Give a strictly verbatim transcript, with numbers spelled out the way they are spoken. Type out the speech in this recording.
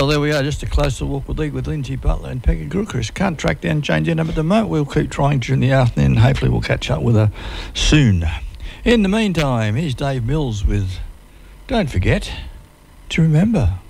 there we are, just a closer walk with League with Lindsay Butler and Peggy Gilchrist. Can't track down Jane Denham at the moment. We'll keep trying during the afternoon. Hopefully we'll catch up with her soon. In the meantime, here's Dave Mills with Don't Forget to Remember.